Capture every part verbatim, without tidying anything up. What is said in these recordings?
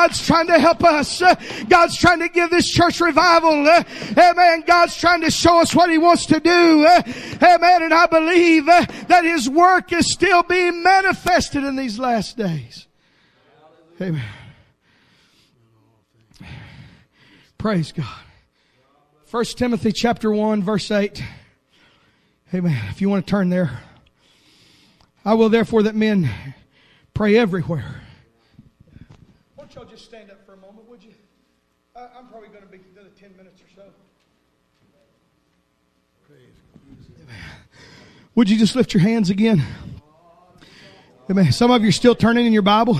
God's trying to help us. Uh, God's trying to give this church revival. Uh, amen. God's trying to show us what He wants to do. Uh, amen. And I believe uh, that His work is still being manifested in these last days. Amen. Praise God. First Timothy chapter one verse eight. Amen. If you want to turn there. I will therefore that men pray everywhere. Why don't y'all just stand up for a moment, would you? Uh, I'm probably going to be another ten minutes or so. Amen. Would you just lift your hands again? Amen. Some of you are still turning in your Bible.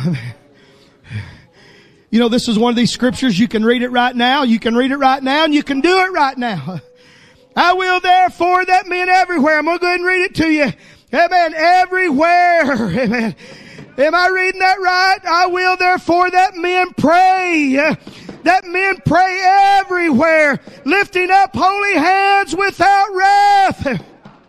You know, this is one of these scriptures. You can read it right now. You can read it right now, and you can do it right now. I will therefore that men everywhere. I'm going to go ahead and read it to you. Amen. Everywhere. Amen. Am I reading that right? I will therefore that men pray. That men pray everywhere, lifting up holy hands without wrath.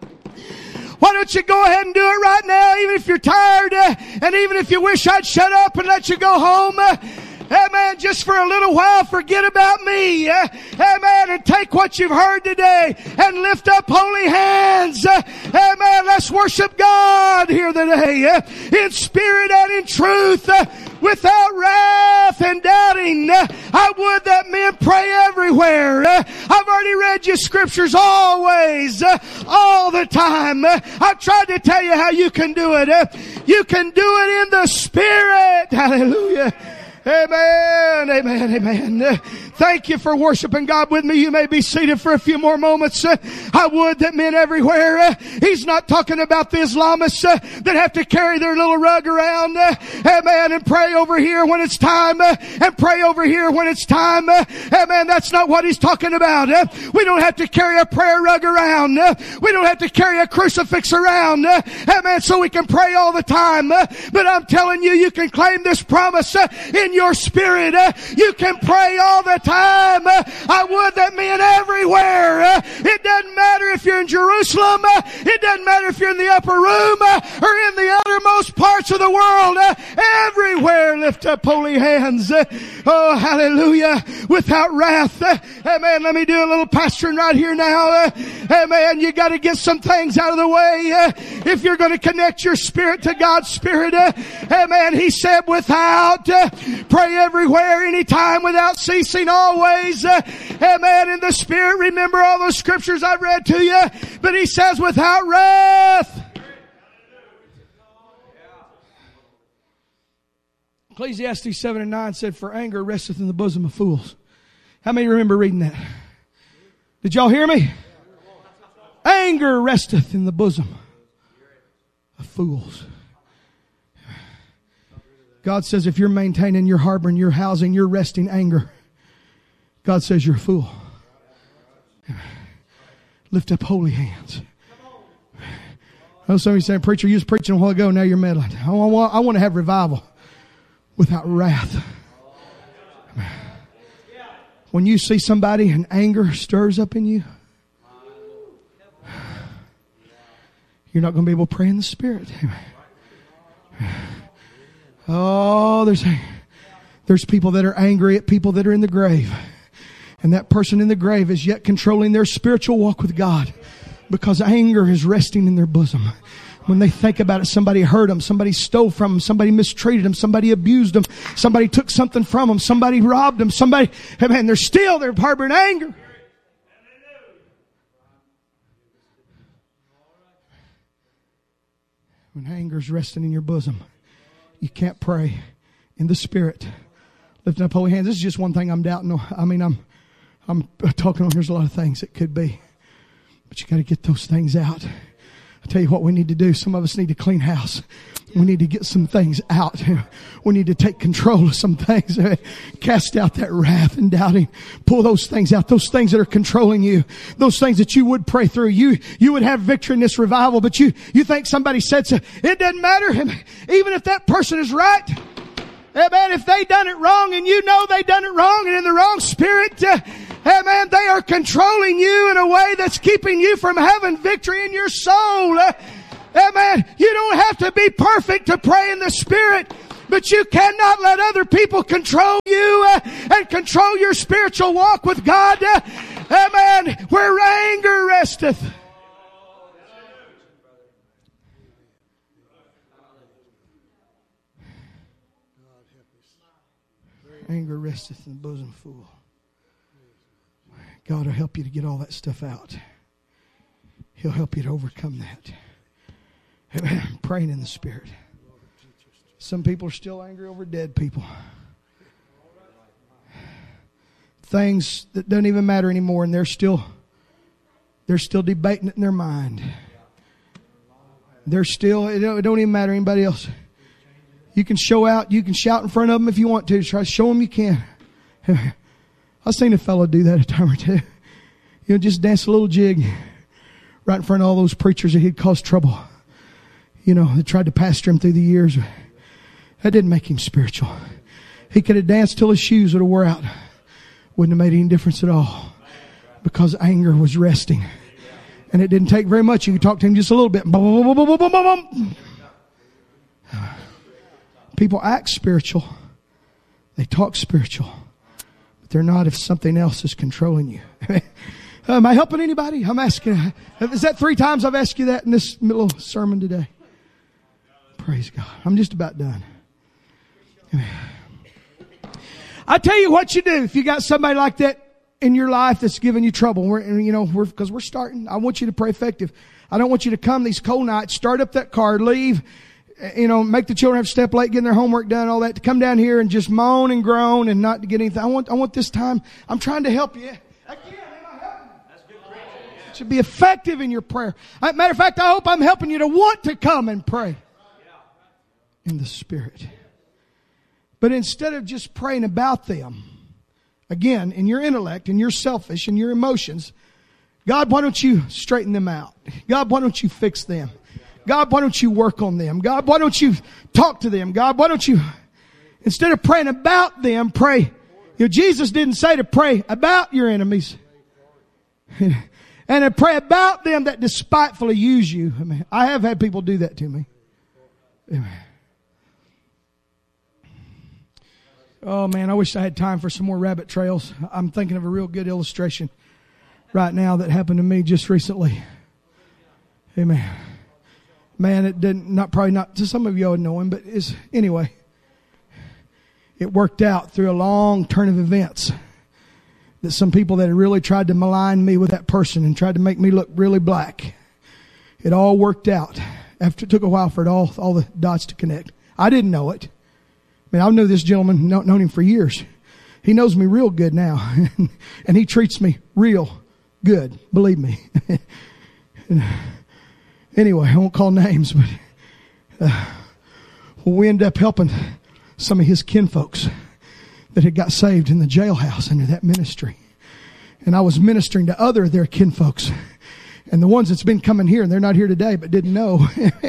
Why don't you go ahead and do it right now, even if you're tired, uh, and even if you wish I'd shut up and let you go home. Uh, Amen. Just for a little while, forget about me. Uh, amen. And take what you've heard today and lift up holy hands. Uh, amen. Let's worship God here today uh, in spirit and in truth, uh, without wrath and doubting. Uh, I would that men pray everywhere. Uh, I've already read you scriptures always, uh, all the time. Uh, I've tried to tell you how you can do it. Uh, you can do it in the Spirit. Hallelujah. Amen, amen, amen. Uh, thank you for worshiping God with me. You may be seated for a few more moments. Uh, I would that men everywhere. Uh, he's not talking about the Islamists uh, that have to carry their little rug around. Uh, amen, and pray over here when it's time. Uh, and pray over here when it's time. Uh, amen, that's not what he's talking about. Uh, we don't have to carry a prayer rug around. Uh, we don't have to carry a crucifix around. Uh, amen, so we can pray all the time. Uh, but I'm telling you, you can claim this promise uh, in your spirit. Uh, you can pray all the time. Uh, I would that men everywhere. Uh, it doesn't matter if you're in Jerusalem. Uh, it doesn't matter if you're in the upper room uh, or in the uttermost parts of the world. Uh, everywhere lift up holy hands. Uh, oh, hallelujah. Without wrath. Uh, amen. Let me do a little pastoring right here now. Uh, amen. You got to get some things out of the way. Uh, if you're going to connect your spirit to God's Spirit. Uh, amen. He said without uh, pray everywhere, anytime, without ceasing, always. Uh, amen. In the Spirit, remember all those scriptures I've read to you. But he says without wrath. Ecclesiastes seven and nine said, for anger resteth in the bosom of fools. How many remember reading that? Did y'all hear me? Anger resteth in the bosom of fools. God says if you're maintaining your harbor and you're housing your resting anger, God says you're a fool. Lift up holy hands. I know somebody saying, preacher, you was preaching a while ago, now you're meddling. I want, I want to have revival without wrath. When you see somebody and anger stirs up in you, you're not going to be able to pray in the Spirit. Oh, there's there's people that are angry at people that are in the grave. And that person in the grave is yet controlling their spiritual walk with God because anger is resting in their bosom. When they think about it, somebody hurt them, somebody stole from them, somebody mistreated them, somebody abused them, somebody took something from them, somebody robbed them, somebody, hey man, they're still, they're harboring anger. When anger is resting in your bosom, you can't pray in the Spirit. Lifting up holy hands. This is just one thing I'm doubting. I mean, I'm, I'm talking on. There's a lot of things it could be, but you got to get those things out. I tell you what we need to do. Some of us need to clean house. We need to get some things out. We need to take control of some things. Cast out that wrath and doubting. Pull those things out. Those things that are controlling you. Those things that you would pray through. You, you would have victory in this revival, but you, you think somebody said so. It doesn't matter. Even if that person is right. Amen. If they done it wrong and you know they done it wrong and in the wrong spirit, uh, amen, they are controlling you in a way that's keeping you from having victory in your soul. Uh, amen. You don't have to be perfect to pray in the Spirit. But you cannot let other people control you uh, and control your spiritual walk with God. Uh, amen. Where anger resteth. Anger resteth in the bosom full. God will help you to get all that stuff out. He'll help you to overcome that. Amen. Praying in the Spirit. Some people are still angry over dead people. Things that don't even matter anymore, and they're still they're still debating it in their mind. They're still, it don't, it don't even matter anybody else. You can show out, you can shout in front of them if you want to. Try to show them you can. I've seen a fellow do that a time or two. You know, just dance a little jig right in front of all those preachers that he'd caused trouble. You know, that tried to pastor him through the years. That didn't make him spiritual. He could have danced till his shoes would have wore out. Wouldn't have made any difference at all. Because anger was resting. And it didn't take very much. You could talk to him just a little bit. People act spiritual. They talk spiritual. But they're not if something else is controlling you. Am I helping anybody? I'm asking. Is that three times I've asked you that in this little sermon today? Praise God. I'm just about done. I tell you what you do if you got somebody like that in your life that's giving you trouble. We're, you know, we're, because we're starting. I want you to pray effective. I don't want you to come these cold nights, start up that car, leave, you know, make the children have to step late, getting their homework done, all that, to come down here and just moan and groan and not to get anything. I want, I want this time. I'm trying to help you. Again, am I helping you? It should be effective in your prayer. Matter of fact, I hope I'm helping you to want to come and pray in the Spirit. But instead of just praying about them, again, in your intellect, and your selfish, and your emotions, God, why don't you straighten them out? God, why don't you fix them? God, why don't you work on them? God, why don't you talk to them? God, why don't you, instead of praying about them, pray. You know, Jesus didn't say to pray about your enemies. And to pray about them that despitefully use you. I mean, I have had people do that to me. Amen. Oh man, I wish I had time for some more rabbit trails. I'm thinking of a real good illustration right now that happened to me just recently. Amen. Man, it didn't, not probably not, to some of you I would know him, but it's, anyway. It worked out through a long turn of events that some people that had really tried to malign me with that person and tried to make me look really black. It all worked out. After it took a while for it all, all the dots to connect. I didn't know it. I mean, I've known this gentleman, known him for years. He knows me real good now. And he treats me real good. Believe me. Anyway, I won't call names, but uh, well, we ended up helping some of his kinfolks that had got saved in the jailhouse under that ministry. And I was ministering to other of their kinfolks. And the ones that's been coming here, and they're not here today, but didn't know.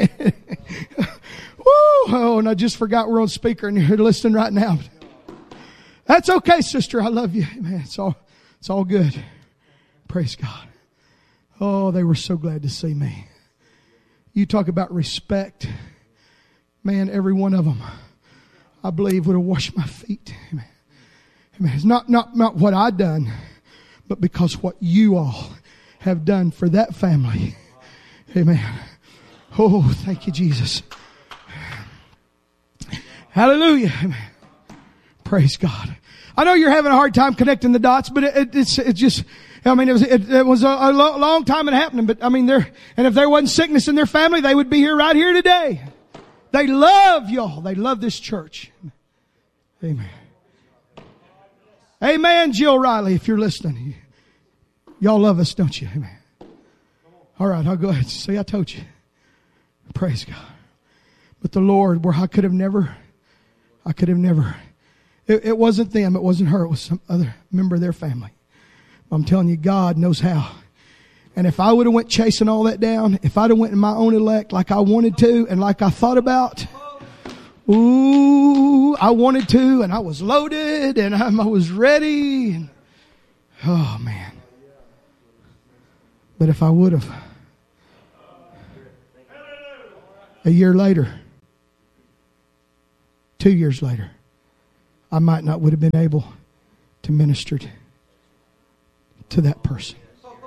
Woo! Oh, and I just forgot we're on speaker and you're listening right now. That's okay, sister. I love you. Man, it's all, it's all good. Praise God. Oh, they were so glad to see me. You talk about respect. Man, every one of them, I believe, would have washed my feet. Amen. Amen. It's not, not, not what I've done, but because what you all have done for that family. Amen. Oh, thank you, Jesus. Hallelujah. Amen. Praise God. I know you're having a hard time connecting the dots, but it, it, it's, it's just, I mean, it was, it, it was a, a lo- long time it happening, but I mean, there, and if there wasn't sickness in their family, they would be here right here today. They love y'all. They love this church. Amen. Amen, Jill Riley, if you're listening. Y'all love us, don't you? Amen. All right, I'll go ahead and say I told you. Praise God. But the Lord, where I could have never, I could have never, it, it wasn't them, it wasn't her, it was some other member of their family. I'm telling you, God knows how. And if I would have went chasing all that down, if I'd have went in my own elect like I wanted to and like I thought about, ooh, I wanted to, and I was loaded, and I was ready. And, oh, man. But if I would have, a year later, Two years later, I might not would have been able to minister to, to that person.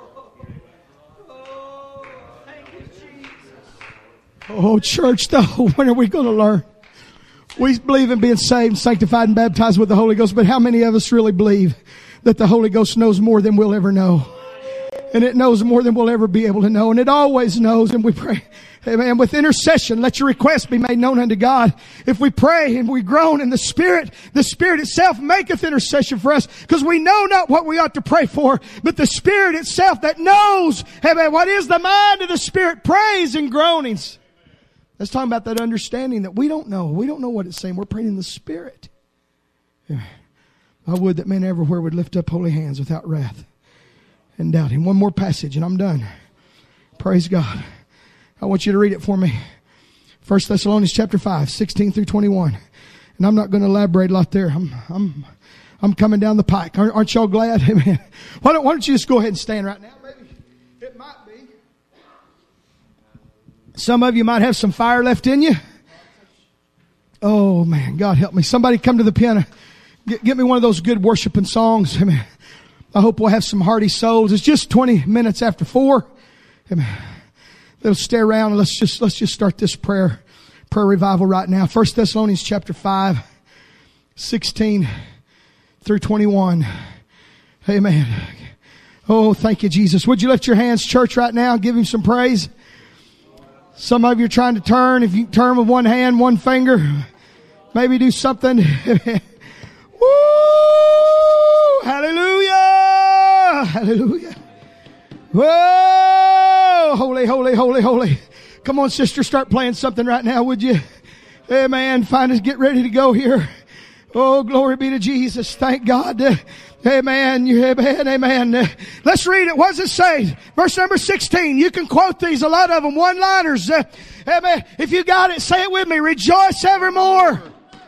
Oh, church, though, when are we going to learn? We believe in being saved, sanctified, and baptized with the Holy Ghost, but how many of us really believe that the Holy Ghost knows more than we'll ever know? And it knows more than we'll ever be able to know. And it always knows. And we pray, amen, with intercession, let your requests be made known unto God. If we pray and we groan in the Spirit, the Spirit itself maketh intercession for us, because we know not what we ought to pray for, but the Spirit itself that knows, amen, what is the mind of the Spirit, prays and groanings. Let's talk about that understanding that we don't know. We don't know what it's saying. We're praying in the Spirit. Yeah. I would that men everywhere would lift up holy hands without wrath and doubting. One more passage and I'm done. Praise God. I want you to read it for me. First Thessalonians chapter five, sixteen through twenty-one. And I'm not going to elaborate a lot there. I'm, I'm, I'm coming down the pike. Aren't, aren't y'all glad? Amen. Why don't, why don't you just go ahead and stand right now? Maybe it might be. Some of you might have some fire left in you. Oh man, God help me. Somebody come to the piano. Get, get me one of those good worshiping songs. Amen. I hope we'll have some hearty souls. It's just twenty minutes after four. Amen. They'll stay around and let's just, let's just start this prayer, prayer revival right now. First Thessalonians chapter five, sixteen through twenty-one. Amen. Oh, thank you, Jesus. Would you lift your hands, church, right now? Give him some praise. Some of you are trying to turn. If you turn with one hand, one finger, maybe do something. Woo! Hallelujah! Hallelujah! Whoa! Holy, holy, holy, holy. Come on, sister, start playing something right now, would you? Amen. Find us, get ready to go here. Oh, glory be to Jesus. Thank God. Amen. Amen. Amen. Let's read it. What does it say? Verse number sixteen. You can quote these, a lot of them, one-liners. Uh, amen. If you got it, say it with me. Rejoice evermore.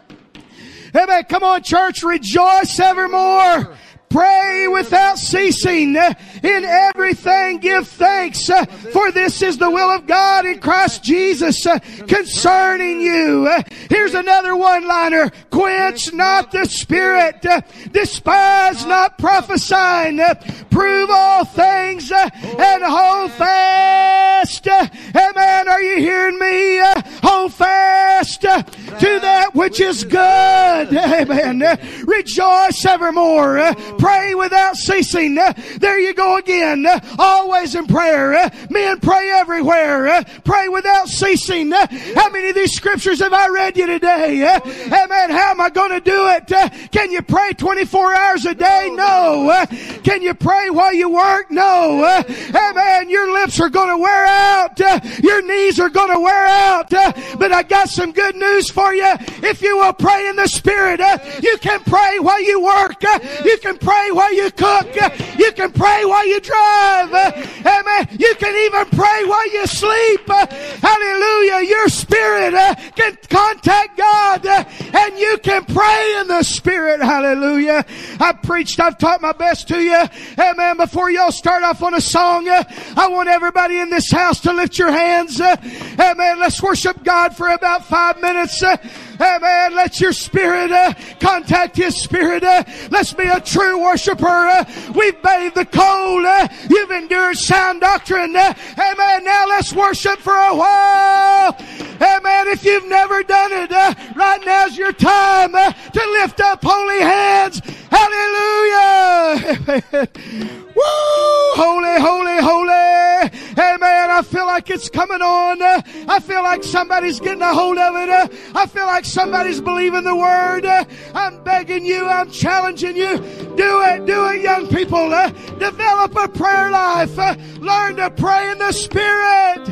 Amen. Come on, church. Rejoice evermore. Pray without ceasing. In everything give thanks, for this is the will of God in Christ Jesus concerning you. Here's another one-liner. Quench not the spirit. Despise not prophesying. Prove all things and hold fast. Amen. Are you hearing me? Hold fast to that which is good. Amen. Rejoice evermore. Pray without ceasing. There you go again. Always in prayer. Men, pray everywhere. Pray without ceasing. How many of these scriptures have I read you today? Amen. How am I going to do it? Can you pray twenty-four hours a day? No. Can you pray while you work? No. Amen. Your lips are going to wear out. Your knees are going to wear out. But I got some good news for you. If you will pray in the Spirit, you can pray while you work. You can pray while you cook. You can pray while you drive. Amen. You can even pray while you sleep. Hallelujah. Your spirit can contact God and you can pray in the Spirit. Hallelujah. I've preached. I've taught my best to you. Amen. Before y'all start off on a song, I want everybody in this house to lift your hands. Amen. Let's worship God for about five minutes. Amen. Let your spirit uh, contact His Spirit. Uh, let's be a true worshiper. Uh, we've bathed the cold. Uh, you've endured sound doctrine. Uh, amen. Now let's worship for a while. Amen. If you've never done it, uh, right now's your time uh, to lift up holy hands. Hallelujah. Woo! Holy, holy, holy. Amen. I feel like it's coming on. Uh, I feel like somebody's getting a hold of it. Uh, I feel like somebody's believing the word. Uh, I'm begging you. I'm challenging you. Do it. Do it, young people. Uh, develop a prayer life. Uh, learn to pray in the Spirit.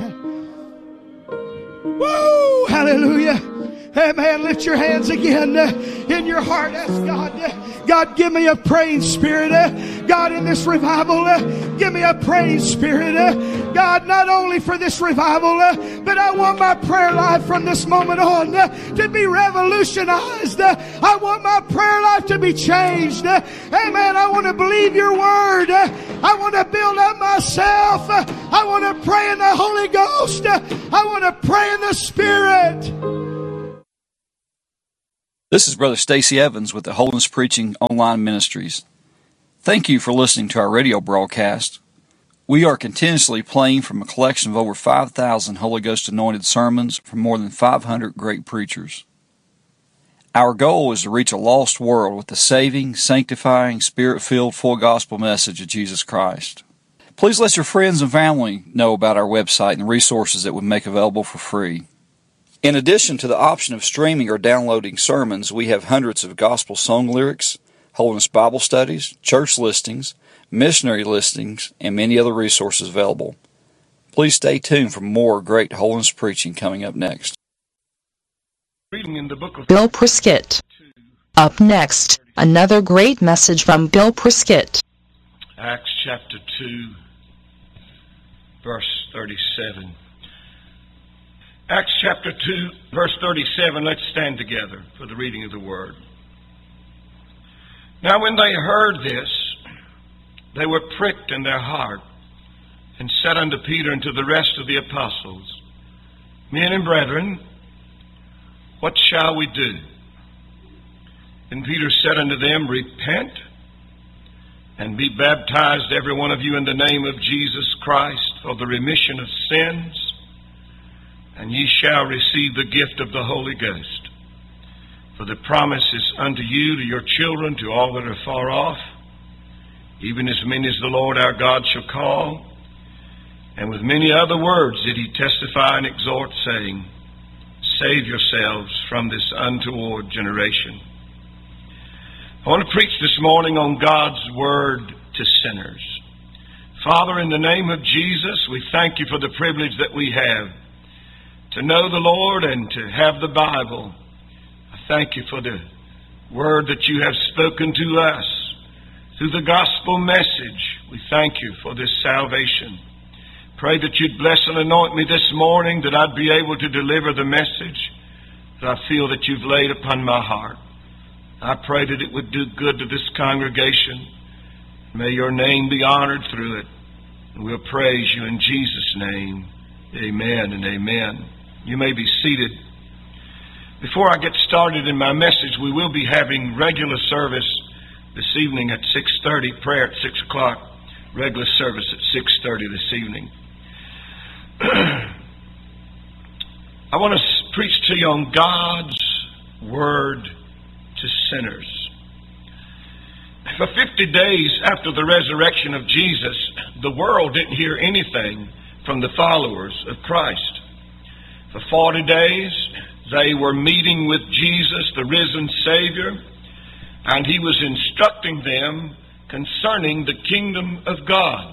Woo! Hallelujah. Amen. Lift your hands again uh, in your heart. Ask God, uh, God, give me a praying spirit. Uh, God, in this revival, uh, give me a praying spirit. Uh, God, not only for this revival, uh, but I want my prayer life from this moment on uh, to be revolutionized. Uh, I want my prayer life to be changed. Uh, amen. I want to believe your word. Uh, I want to build up myself. Uh, I want to pray in the Holy Ghost. Uh, I want to pray in the Spirit. This is Brother Stacy Evans with the Holiness Preaching Online Ministries. Thank you for listening to our radio broadcast. We are continuously playing from a collection of over five thousand Holy Ghost anointed sermons from more than five hundred great preachers. Our goal is to reach a lost world with the saving, sanctifying, Spirit-filled, full gospel message of Jesus Christ. Please let your friends and family know about our website and the resources that we make available for free. In addition to the option of streaming or downloading sermons, we have hundreds of gospel song lyrics, Holiness Bible studies, church listings, missionary listings, and many other resources available. Please stay tuned for more great holiness preaching coming up next. Reading in the book of Bill Prescott. Up next, another great message from Bill Prescott. Acts chapter two, verse thirty-seven. Acts chapter two, verse thirty-seven, let's stand together for the reading of the Word. Now when they heard this, they were pricked in their heart, and said unto Peter and to the rest of the apostles, Men and brethren, what shall we do? And Peter said unto them, Repent, and be baptized every one of you in the name of Jesus Christ for the remission of sins, and ye shall receive the gift of the Holy Ghost. For the promise is unto you, to your children, to all that are far off, even as many as the Lord our God shall call. And with many other words did he testify and exhort, saying, Save yourselves from this untoward generation. I want to preach this morning on God's Word to sinners. Father, in the name of Jesus, we thank you for the privilege that we have to know the Lord and to have the Bible. I thank you for the word that you have spoken to us through the gospel message. We thank you for this salvation. Pray that you'd bless and anoint me this morning, that I'd be able to deliver the message that I feel that you've laid upon my heart. I pray that it would do good to this congregation. May your name be honored through it. And we'll praise you in Jesus' name. Amen and amen. You may be seated. Before I get started in my message, we will be having regular service this evening at six thirty, prayer at six o'clock, regular service at six thirty this evening. I want to preach to you on God's Word to sinners. For fifty days after the resurrection of Jesus, the world didn't hear anything from the followers of Christ. For forty days, they were meeting with Jesus, the risen Savior, and he was instructing them concerning the kingdom of God.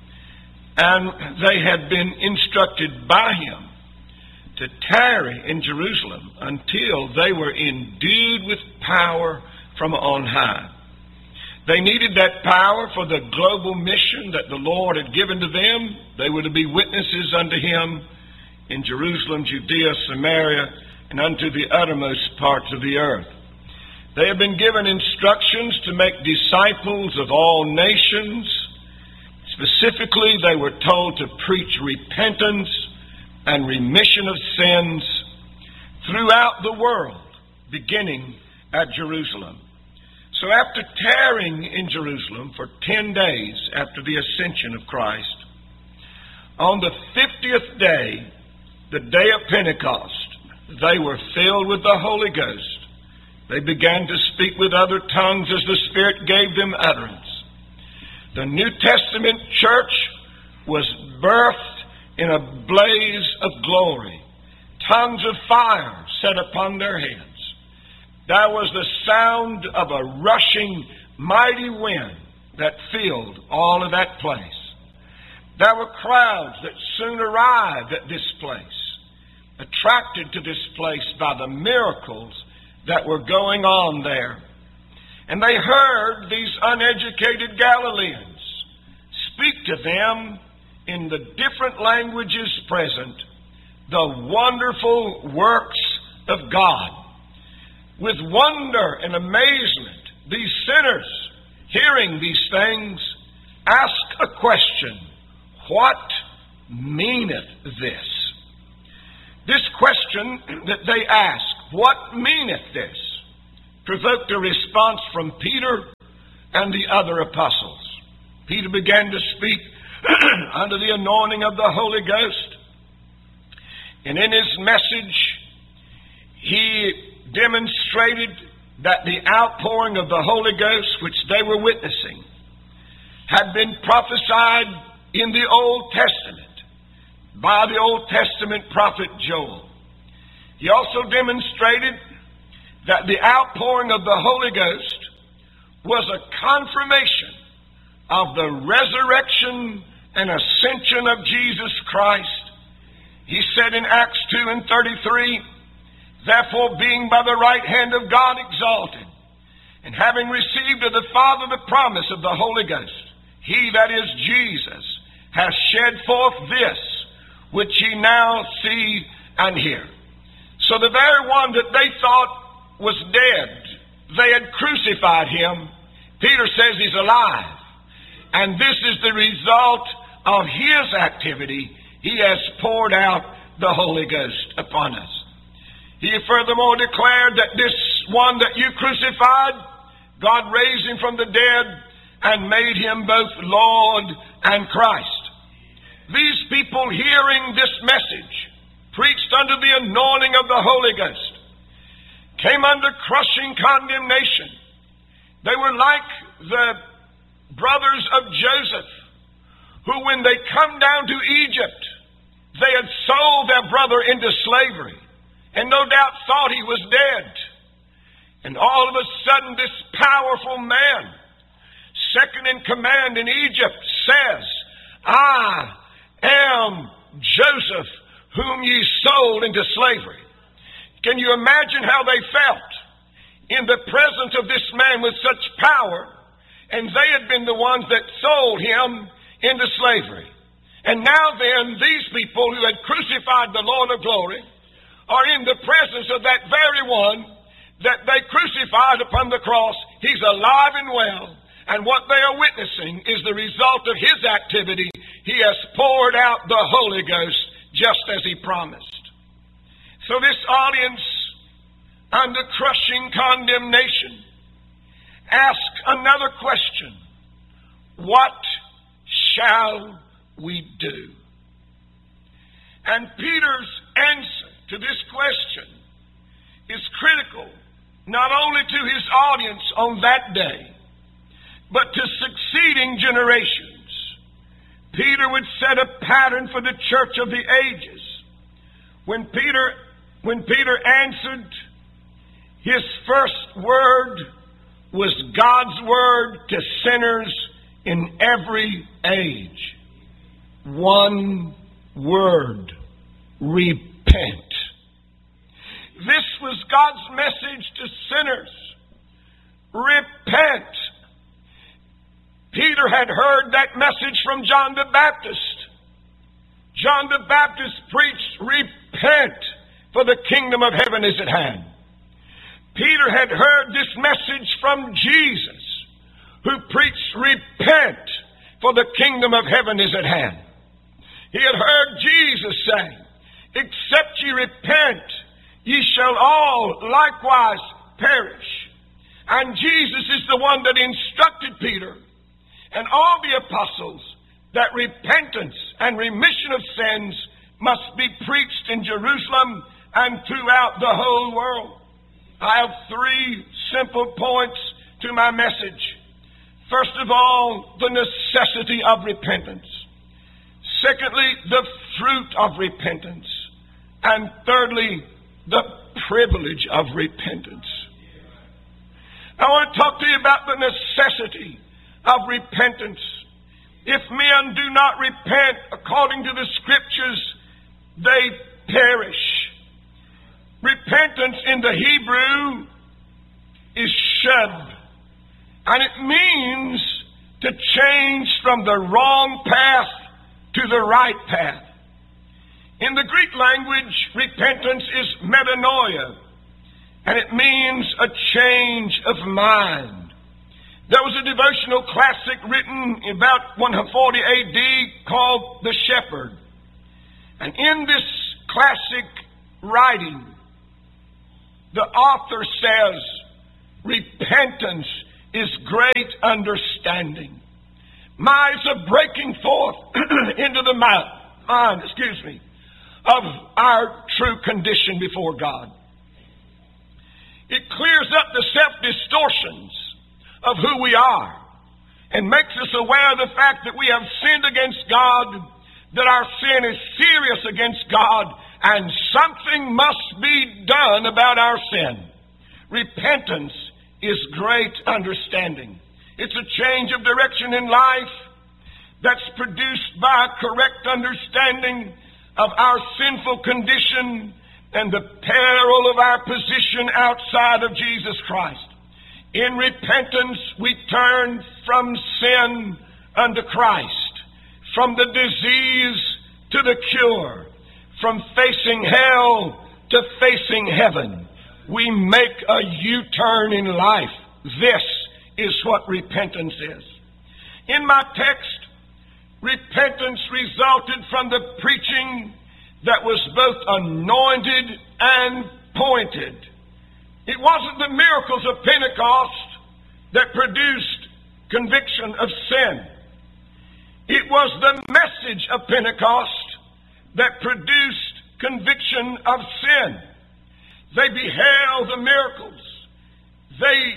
And they had been instructed by him to tarry in Jerusalem until they were endued with power from on high. They needed that power for the global mission that the Lord had given to them. They were to be witnesses unto him in Jerusalem, Judea, Samaria, and unto the uttermost parts of the earth. They have been given instructions to make disciples of all nations. Specifically, they were told to preach repentance and remission of sins throughout the world, beginning at Jerusalem. So after tarrying in Jerusalem for ten days after the ascension of Christ, on the fiftieth day, the day of Pentecost, they were filled with the Holy Ghost. They began to speak with other tongues as the Spirit gave them utterance. The New Testament church was birthed in a blaze of glory. Tongues of fire set upon their heads. There was the sound of a rushing, mighty wind that filled all of that place. There were crowds that soon arrived at this place, attracted to this place by the miracles that were going on there. And they heard these uneducated Galileans speak to them in the different languages present the wonderful works of God. With wonder and amazement, these sinners, hearing these things, ask a question: what meaneth this? This question that they ask, what meaneth this? provoked a response from Peter and the other apostles. Peter began to speak under the anointing of the Holy Ghost. And in his message, he demonstrated that the outpouring of the Holy Ghost, which they were witnessing, had been prophesied in the Old Testament by the Old Testament prophet Joel. He also demonstrated that the outpouring of the Holy Ghost was a confirmation of the resurrection and ascension of Jesus Christ. He said in Acts two and thirty-three, therefore being by the right hand of God exalted, and having received of the Father the promise of the Holy Ghost, he, that is Jesus, has shed forth this, which ye now see and hear. So the very one that they thought was dead, they had crucified him. Peter says he's alive. And this is the result of his activity. He has poured out the Holy Ghost upon us. He furthermore declared that this one that you crucified, God raised him from the dead and made him both Lord and Christ. These people hearing this message, preached under the anointing of the Holy Ghost, came under crushing condemnation. They were like the brothers of Joseph, who when they come down to Egypt, they had sold their brother into slavery, and no doubt thought he was dead. And all of a sudden this powerful man, second in command in Egypt, says, I am Joseph, whom ye sold into slavery. Can you imagine how they felt in the presence of this man with such power, and they had been the ones that sold him into slavery? And now then, these people who had crucified the Lord of glory are in the presence of that very one that they crucified upon the cross. He's alive and well. And what they are witnessing is the result of his activity. He has poured out the Holy Ghost just as he promised. So this audience, under crushing condemnation, asked another question. What shall we do? And Peter's answer to this question is critical not only to his audience on that day, but to succeeding generations. Peter would set a pattern for the church of the ages. When Peter, when Peter answered, his first word was God's word to sinners in every age. One word: repent. This was God's message to sinners. Repent. Peter had heard that message from John the Baptist. John the Baptist preached, repent, for the kingdom of heaven is at hand. Peter had heard this message from Jesus, who preached, repent, for the kingdom of heaven is at hand. He had heard Jesus say, except ye repent, ye shall all likewise perish. And Jesus is the one that instructed Peter and all the apostles that repentance and remission of sins must be preached in Jerusalem and throughout the whole world. I have three simple points to my message. First of all, the necessity of repentance. Secondly, the fruit of repentance. And thirdly, the privilege of repentance. I want to talk to you about the necessity of repentance. If men do not repent according to the Scriptures, they perish. Repentance in the Hebrew is sheb, and it means to change from the wrong path to the right path. In the Greek language, repentance is metanoia, and it means a change of mind. There was a devotional classic written about one forty A D called The Shepherd. And in this classic writing, the author says, repentance is great understanding. My, it's a breaking forth into the mind, excuse me, of our true condition before God. It clears up the self-distortions of who we are and makes us aware of the fact that we have sinned against God, that our sin is serious against God, and something must be done about our sin. Repentance is great understanding. It's a change of direction in life that's produced by a correct understanding of our sinful condition and the peril of our position outside of Jesus Christ. In repentance, we turn from sin unto Christ, from the disease to the cure, from facing hell to facing heaven. We make a U-turn in life. This is what repentance is. In my text, repentance resulted from the preaching that was both anointed and pointed. It wasn't the miracles of Pentecost that produced conviction of sin. It was the message of Pentecost that produced conviction of sin. They beheld the miracles. They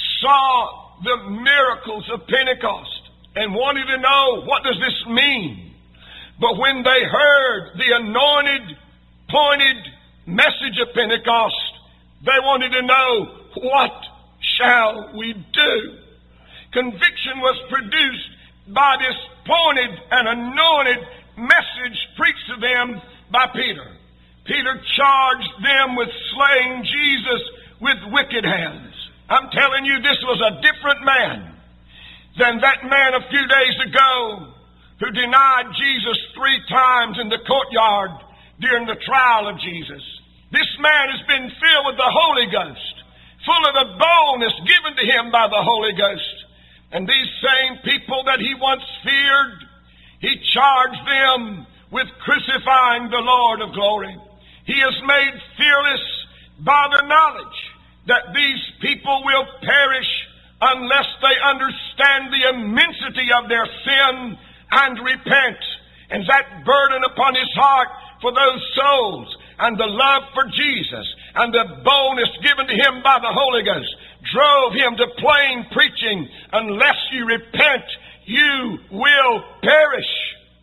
saw the miracles of Pentecost and wanted to know, what does this mean? But when they heard the anointed, pointed message of Pentecost, they wanted to know, what shall we do? Conviction was produced by this pointed and anointed message preached to them by Peter. Peter charged them with slaying Jesus with wicked hands. I'm telling you, this was a different man than that man a few days ago who denied Jesus three times in the courtyard during the trial of Jesus. This man has been filled with the Holy Ghost, full of the boldness given to him by the Holy Ghost. And these same people that he once feared, he charged them with crucifying the Lord of glory. He is made fearless by the knowledge that these people will perish unless they understand the immensity of their sin and repent. And that burden upon his heart for those souls and the love for Jesus and the boldness given to him by the Holy Ghost drove him to plain preaching, unless you repent, you will perish.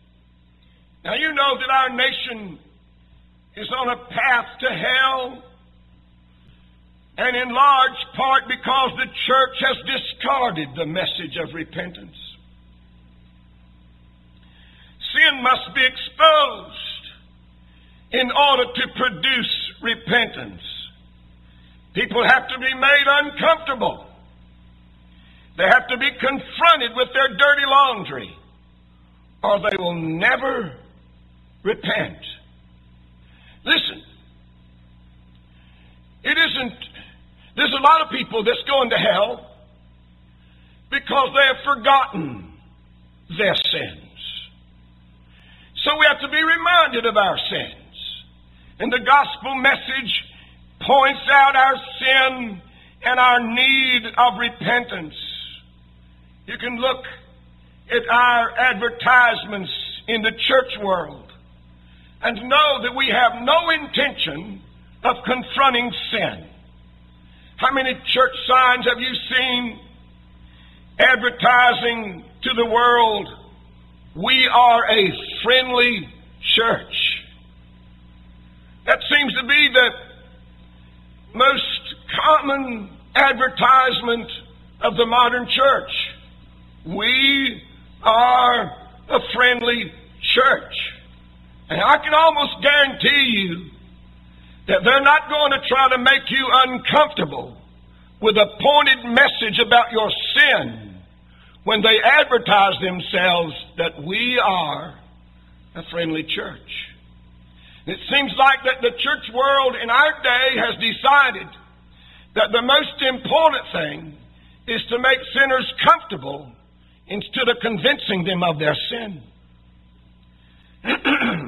Now you know that our nation is on a path to hell, and in large part because the church has discarded the message of repentance. Sin must be exposed in order to produce repentance. People have to be made uncomfortable. They have to be confronted with their dirty laundry, or they will never repent. Listen, it isn't, there's a lot of people that's going to hell because they have forgotten their sins. So we have to be reminded of our sins. And the gospel message points out our sin and our need of repentance. You can look at our advertisements in the church world and know that we have no intention of confronting sin. How many church signs have you seen advertising to the world, "We are a friendly church"? That seems to be the most common advertisement of the modern church. We are a friendly church. And I can almost guarantee you that they're not going to try to make you uncomfortable with a pointed message about your sin when they advertise themselves that we are a friendly church. It seems like that the church world in our day has decided that the most important thing is to make sinners comfortable instead of convincing them of their sin.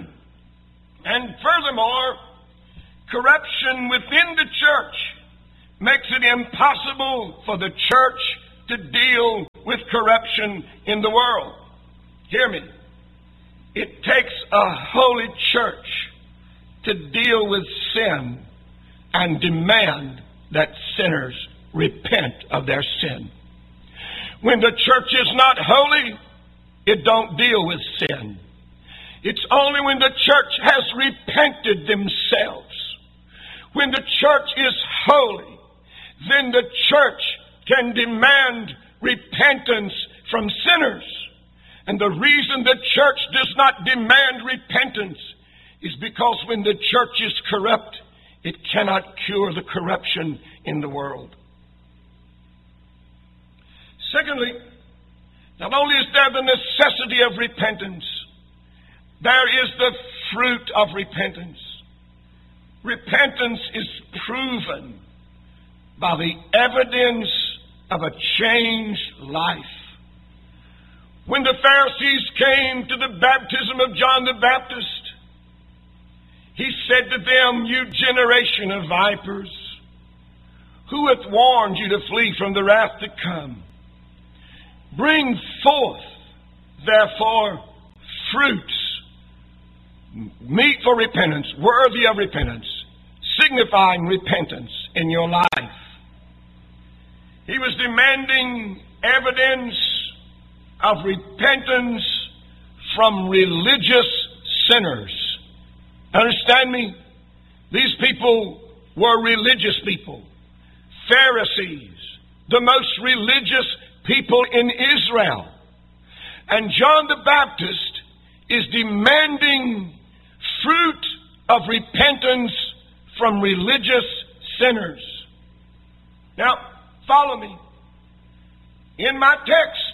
And furthermore, corruption within the church makes it impossible for the church to deal with corruption in the world. Hear me. It takes a holy church to deal with sin and demand that sinners repent of their sin. When the church is not holy, it don't deal with sin. It's only when the church has repented themselves, when the church is holy, then the church can demand repentance from sinners. And the reason the church does not demand repentance is because when the church is corrupt, it cannot cure the corruption in the world. Secondly, not only is there the necessity of repentance, there is the fruit of repentance. Repentance is proven by the evidence of a changed life. When the Pharisees came to the baptism of John the Baptist, he said to them, "You generation of vipers, who hath warned you to flee from the wrath to come? Bring forth, therefore, fruits, meet for repentance, worthy of repentance," signifying repentance in your life. He was demanding evidence of repentance from religious sinners. Understand me? These people were religious people. Pharisees, the most religious people in Israel. And John the Baptist is demanding fruit of repentance from religious sinners. Now, follow me. In my text,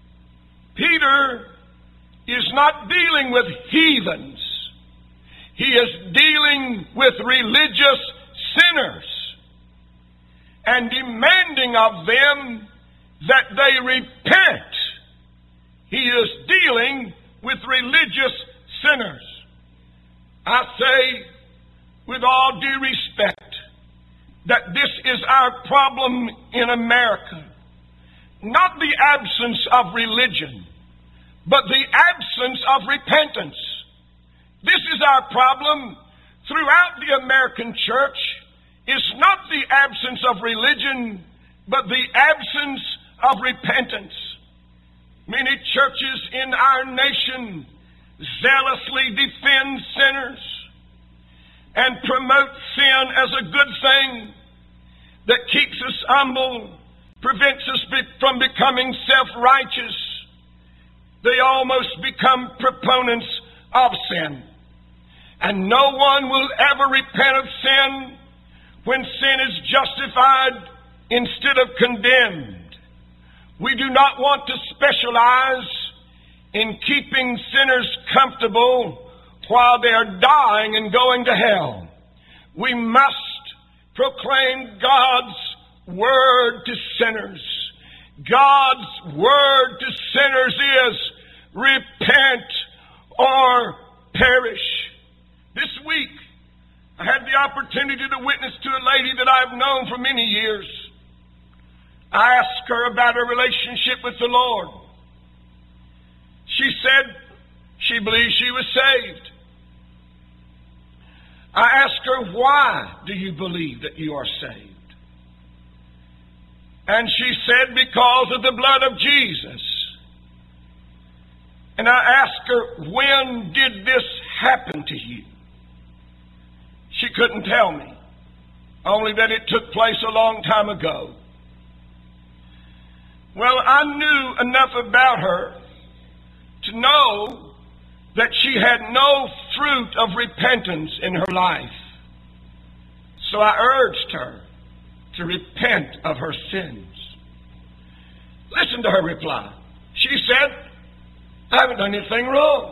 Peter is not dealing with heathens. He is dealing with religious sinners and demanding of them that they repent. He is dealing with religious sinners. I say, with all due respect, that this is our problem in America. Not the absence of religion, but the absence of repentance. This is our problem throughout the American church. It's not the absence of religion, but the absence of repentance. Many churches in our nation zealously defend sinners and promote sin as a good thing that keeps us humble, prevents us from becoming self-righteous. They almost become proponents of sin. And no one will ever repent of sin when sin is justified instead of condemned. We do not want to specialize in keeping sinners comfortable while they are dying and going to hell. We must proclaim God's word to sinners. God's word to sinners is repent or perish. This week, I had the opportunity to witness to a lady that I've known for many years. I asked her about her relationship with the Lord. She said she believed she was saved. I asked her, "Why do you believe that you are saved?" And she said, "Because of the blood of Jesus." And I asked her, "When did this happen to you?" She couldn't tell me, only that it took place a long time ago. Well, I knew enough about her to know that she had no fruit of repentance in her life. So I urged her to repent of her sins. Listen to her reply. She said, "I haven't done anything wrong."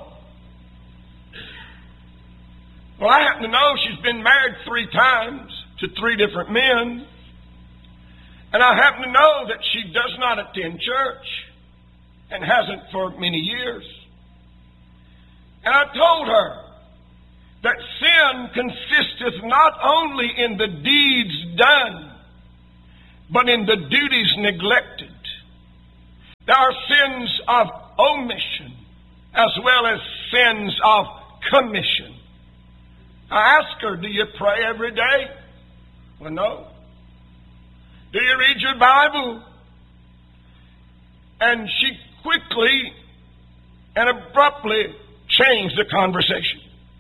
Well, I happen to know she's been married three times to three different men. And I happen to know that she does not attend church and hasn't for many years. And I told her that sin consisteth not only in the deeds done, but in the duties neglected. There are sins of omission as well as sins of commission. I asked her, do you pray every day? Well, no. Do you read your Bible? And she quickly and abruptly changed the conversation.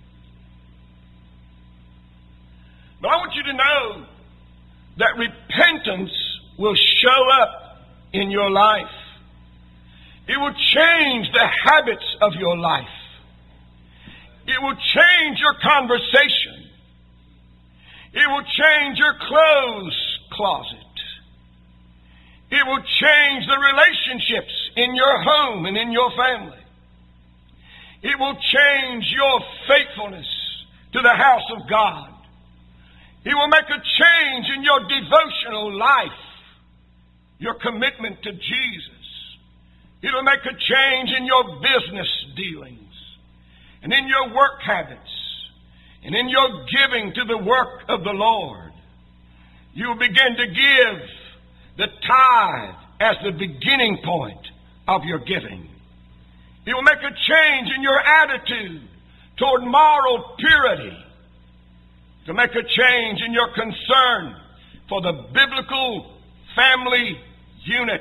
But I want you to know that repentance will show up in your life. It will change the habits of your life. It will change your conversation. It will change your clothes closet. It will change the relationships in your home and in your family. It will change your faithfulness to the house of God. It will make a change in your devotional life, your commitment to Jesus. It will make a change in your business dealings and in your work habits and in your giving to the work of the Lord. You will begin to give the tithe as the beginning point of your giving. It will make a change in your attitude toward moral purity. To make a change in your concern for the biblical family unit.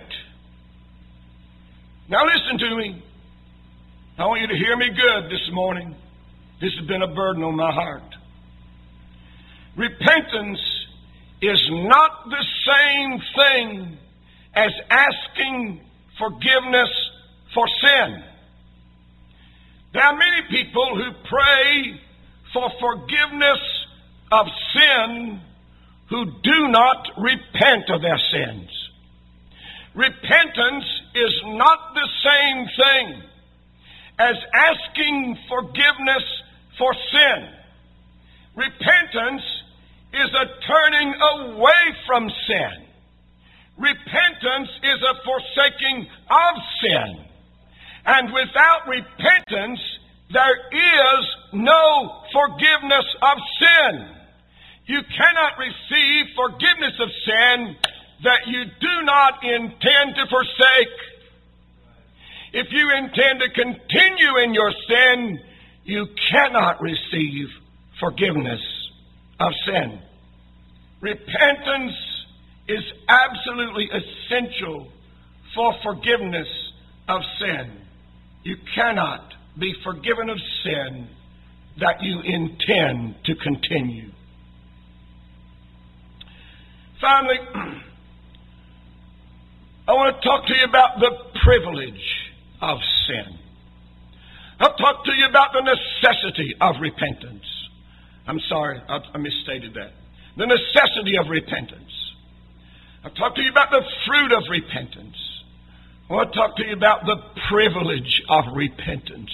Now listen to me. I want you to hear me good this morning. This has been a burden on my heart. Repentance is not the same thing as asking forgiveness for sin. There are many people who pray for forgiveness of sin who do not repent of their sins. Repentance is not the same thing as asking forgiveness for sin. Repentance is a turning away from sin. Repentance is a forsaking of sin. And without repentance, there is no forgiveness of sin. You cannot receive forgiveness of sin that you do not intend to forsake. If you intend to continue in your sin, you cannot receive forgiveness of sin. Repentance is absolutely essential for forgiveness of sin. You cannot be forgiven of sin that you intend to continue. Finally, I want to talk to you about the privilege of sin. I'll talk to you about the necessity of repentance. I'm sorry, I, I misstated that. The necessity of repentance. I'll talk to you about the fruit of repentance. I want to talk to you about the privilege of repentance.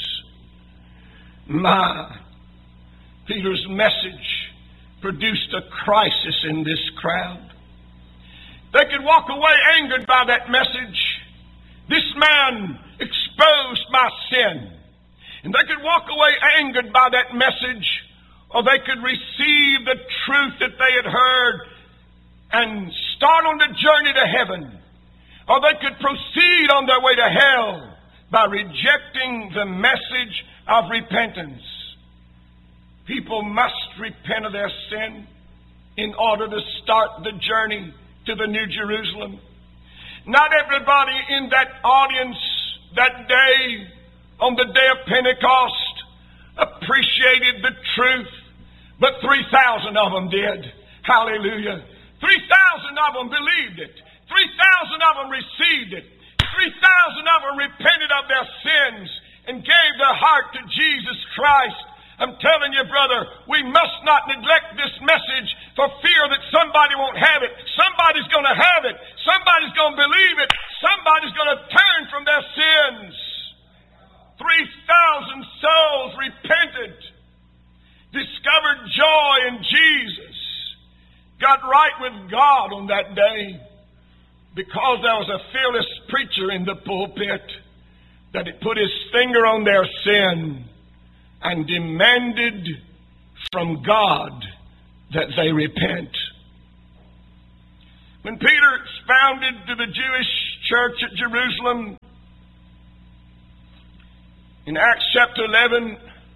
My, Peter's message produced a crisis in this crowd. They could walk away angered by that message. This man exposed my sin. And they could walk away angered by that message, or they could receive the truth that they had heard and start on the journey to heaven. Or they could proceed on their way to hell by rejecting the message of repentance. People must repent of their sin in order to start the journey to the New Jerusalem. Not everybody in that audience that day, on the day of Pentecost, appreciated the truth, but three thousand of them did. Hallelujah. three thousand of them believed it. three thousand of them received it. three thousand of them repented of their sins and gave their heart to Jesus Christ. I'm telling you, brother, we must not neglect this message for fear that somebody won't have it. Somebody's going to have it. Somebody's going to believe it. Somebody's going to turn from their sins. three thousand souls repented, discovered joy in Jesus, got right with God on that day because there was a fearless preacher in the pulpit that had put his finger on their sin and demanded from God that they repent. When Peter expounded to the Jewish church at Jerusalem in Acts chapter eleven,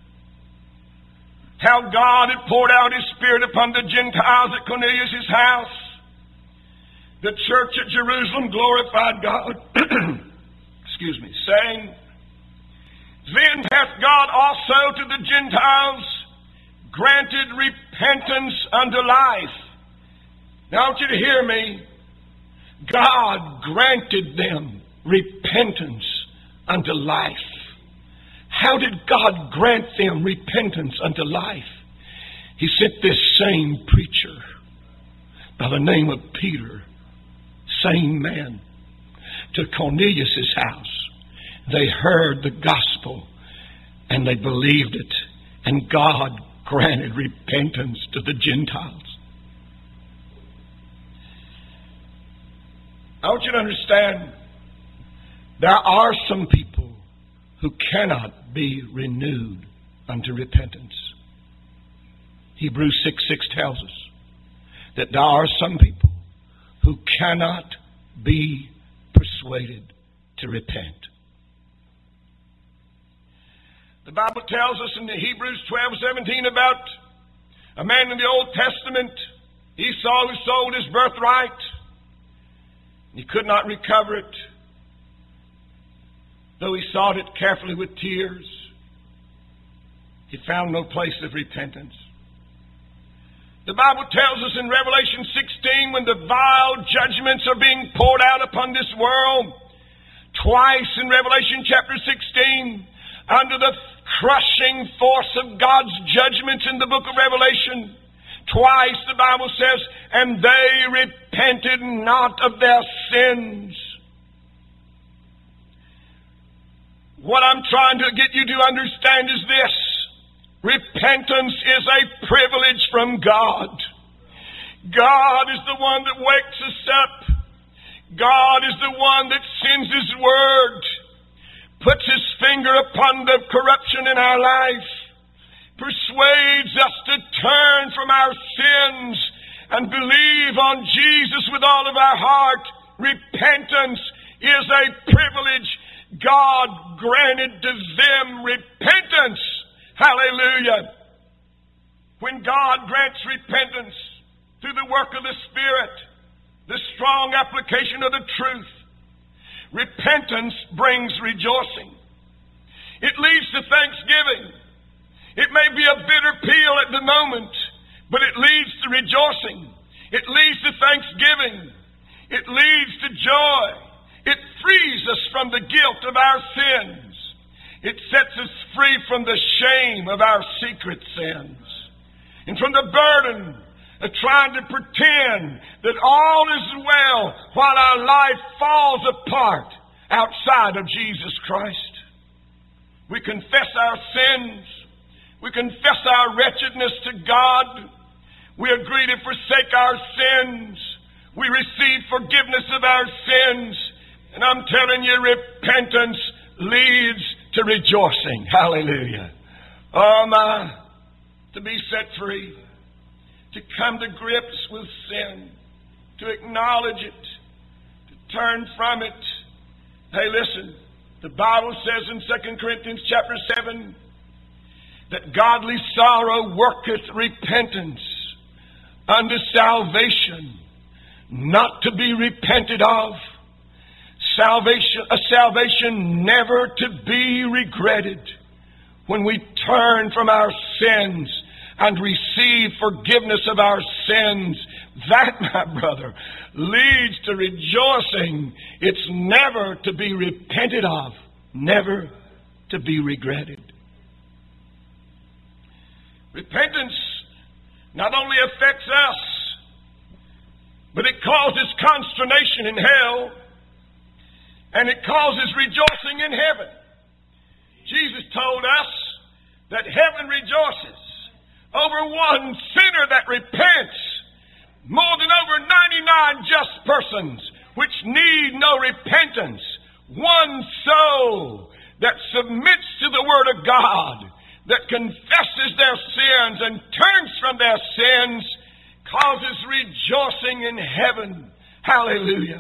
how God had poured out His Spirit upon the Gentiles at Cornelius' house, the church at Jerusalem glorified God, excuse me, saying, Then hath God also to the Gentiles granted repentance unto life. Now I want you to hear me. God granted them repentance unto life. How did God grant them repentance unto life? He sent this same preacher by the name of Peter, same man, to Cornelius' house. They heard the gospel and they believed it, and God granted repentance to the Gentiles. I want you to understand, there are some people who cannot be renewed unto repentance. Hebrews six six tells us that there are some people who cannot be persuaded to repent. The Bible tells us in the Hebrews twelve seventeen about a man in the Old Testament, Esau, who sold his birthright. He could not recover it, though he sought it carefully with tears. He found no place of repentance. The Bible tells us in Revelation sixteen, when the vile judgments are being poured out upon this world, twice in Revelation chapter sixteen, under the crushing force of God's judgments in the book of Revelation, twice the Bible says, and they repented not of their sins. What I'm trying to get you to understand is this. Repentance is a privilege from God. God is the one that wakes us up. God is the one that sends His Word, puts His finger upon the corruption in our life, persuades us to turn from our sins and believe on Jesus with all of our heart. Repentance is a privilege. God granted to them repentance. Hallelujah. When God grants repentance through the work of the Spirit, the strong application of the truth, repentance brings rejoicing. It leads to thanksgiving. It may be a bitter pill at the moment, but it leads to rejoicing. It leads to thanksgiving. It leads to joy. It frees us from the guilt of our sins. It sets us free from the shame of our secret sins and from the burden of trying to pretend that all is well while our life falls apart outside of Jesus Christ. We confess our sins. We confess our wretchedness to God. We agree to forsake our sins. We receive forgiveness of our sins. And I'm telling you, repentance leads to rejoicing. Hallelujah. Oh my, to be set free, to come to grips with sin, to acknowledge it, to turn from it. Hey, listen, the Bible says in Second Corinthians chapter seven that godly sorrow worketh repentance unto salvation, not to be repented of. Salvation, a salvation never to be regretted. When we turn from our sins and receive forgiveness of our sins, that, my brother, leads to rejoicing. It's never to be repented of, never to be regretted. Repentance not only affects us, but it causes consternation in hell, and it causes rejoicing in heaven. Jesus told us that heaven rejoices over one sinner that repents more than over ninety-nine just persons which need no repentance. One soul that submits to the Word of God, that confesses their sins and turns from their sins, causes rejoicing in heaven. Hallelujah.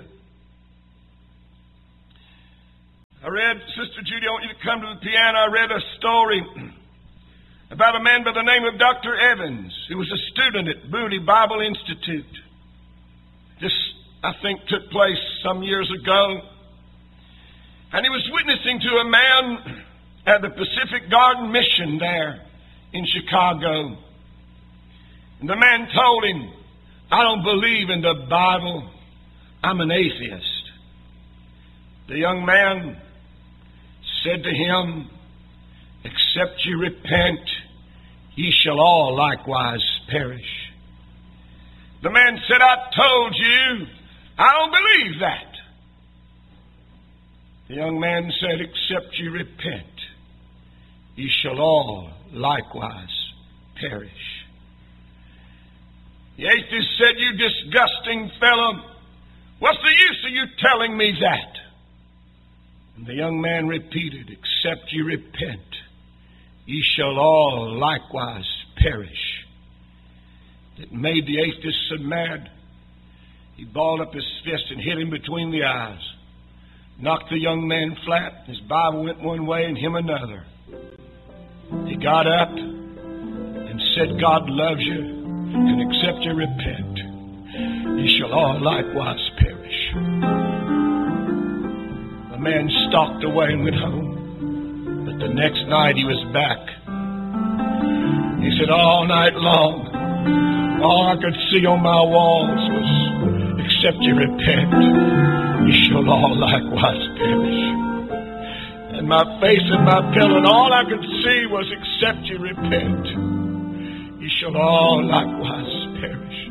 I read, Sister Judy, I want you to come to the piano. I read a story about a man by the name of Doctor Evans, who was a student at Moody Bible Institute. This, I think, took place some years ago. And he was witnessing to a man at the Pacific Garden Mission there in Chicago. And the man told him, I don't believe in the Bible. I'm an atheist. The young man said to him, except you repent, ye shall all likewise perish. The man said, I told you, I don't believe that. The young man said, except you repent, ye shall all likewise perish. The atheist said, you disgusting fellow, what's the use of you telling me that? And the young man repeated, except you repent, ye shall all likewise perish. It made the atheist so mad, he balled up his fist and hit him between the eyes. Knocked the young man flat. His Bible went one way and him another. He got up and said, God loves you, and except you repent, ye shall all likewise perish. The man stalked away and went home. But the next night he was back. He said, all night long, all I could see on my walls was, except you repent, ye shall all likewise perish. And my face and my pillow, and all I could see was, except you repent, ye shall all likewise perish.